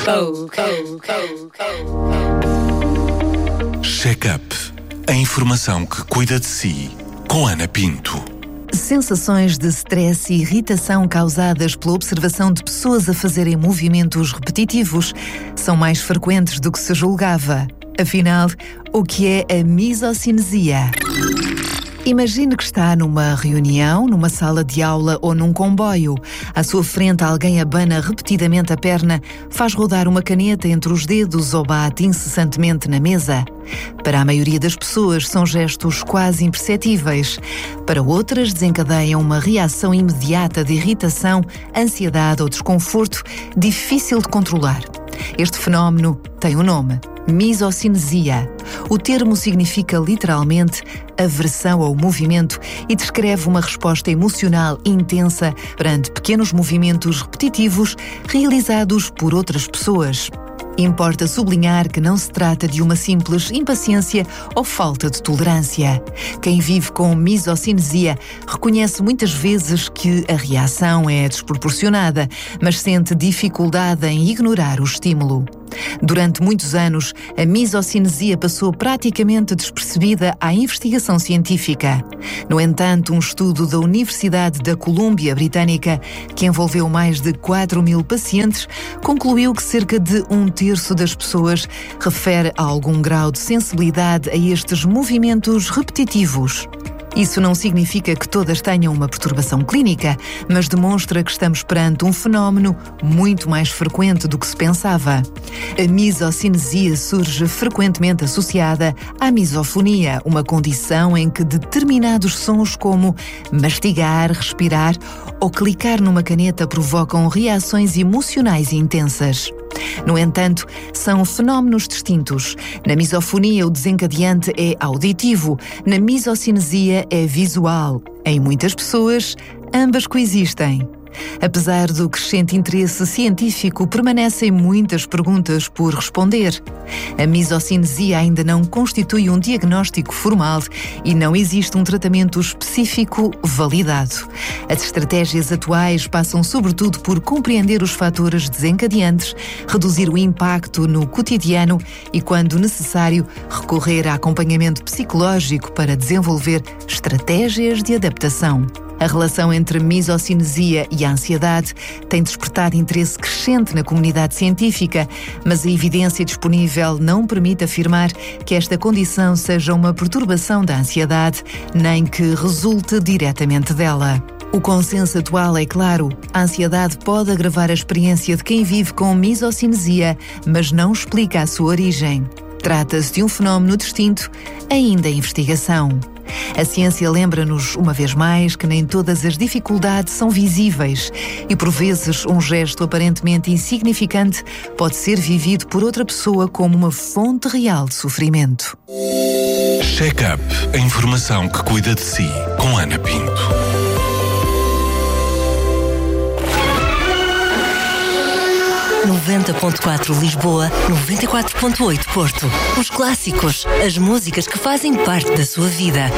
Check-up. A informação que cuida de si, com Ana Pinto. Sensações de stress e irritação causadas pela observação de pessoas a fazerem movimentos repetitivos são mais frequentes do que se julgava. Afinal, o que é a misocinesia? Imagine que está numa reunião, numa sala de aula ou num comboio. À sua frente, alguém abana repetidamente a perna, faz rodar uma caneta entre os dedos ou bate incessantemente na mesa. Para a maioria das pessoas, são gestos quase imperceptíveis. Para outras, desencadeiam uma reação imediata de irritação, ansiedade ou desconforto, difícil de controlar. Este fenómeno tem um nome: misocinesia. O termo significa literalmente aversão ao movimento e descreve uma resposta emocional intensa perante pequenos movimentos repetitivos realizados por outras pessoas. Importa sublinhar que não se trata de uma simples impaciência ou falta de tolerância. Quem vive com misocinesia reconhece muitas vezes que a reação é desproporcionada, mas sente dificuldade em ignorar o estímulo. Durante muitos anos, a misocinesia passou praticamente despercebida à investigação científica. No entanto, um estudo da Universidade da Colômbia Britânica, que envolveu mais de 4.000 pacientes, concluiu que cerca de 1/3 das pessoas refere a algum grau de sensibilidade a estes movimentos repetitivos. Isso não significa que todas tenham uma perturbação clínica, mas demonstra que estamos perante um fenómeno muito mais frequente do que se pensava. A misocinesia surge frequentemente associada à misofonia, uma condição em que determinados sons como mastigar, respirar ou clicar numa caneta provocam reações emocionais intensas. No entanto, são fenómenos distintos. Na misofonia, o desencadeante é auditivo. Na misocinesia, é visual. Em muitas pessoas, ambas coexistem. Apesar do crescente interesse científico, permanecem muitas perguntas por responder. A misocinesia ainda não constitui um diagnóstico formal e não existe um tratamento específico validado. As estratégias atuais passam sobretudo por compreender os fatores desencadeantes, reduzir o impacto no cotidiano e, quando necessário, recorrer a acompanhamento psicológico para desenvolver estratégias de adaptação. A relação entre misocinesia e a ansiedade tem despertado interesse crescente na comunidade científica, mas a evidência disponível não permite afirmar que esta condição seja uma perturbação da ansiedade, nem que resulte diretamente dela. O consenso atual é claro: a ansiedade pode agravar a experiência de quem vive com misocinesia, mas não explica a sua origem. Trata-se de um fenómeno distinto, ainda em investigação. A ciência lembra-nos, uma vez mais, que nem todas as dificuldades são visíveis e, por vezes, um gesto aparentemente insignificante pode ser vivido por outra pessoa como uma fonte real de sofrimento. Check-up. A informação que cuida de si, com Ana Pinto. 90.4 Lisboa, 94.8 Porto. Os clássicos, as músicas que fazem parte da sua vida.